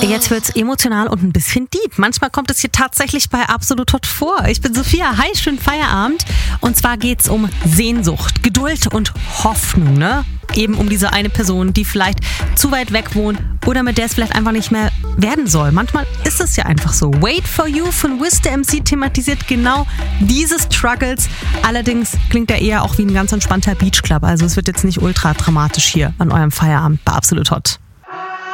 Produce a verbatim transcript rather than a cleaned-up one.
Jetzt wird's emotional und ein bisschen deep. Manchmal kommt es hier tatsächlich bei Absolut Hot vor. Ich bin Sophia, hi, schönen Feierabend. Und zwar geht's um Sehnsucht, Geduld und Hoffnung, ne? Eben um diese eine Person, die vielleicht zu weit weg wohnt oder mit der es vielleicht einfach nicht mehr werden soll. Manchmal ist es ja einfach so. Wait for You von Wiz the M C thematisiert genau diese Struggles. Allerdings klingt er eher auch wie ein ganz entspannter Beachclub. Also es wird jetzt nicht ultra dramatisch hier an eurem Feierabend bei Absolut Hot.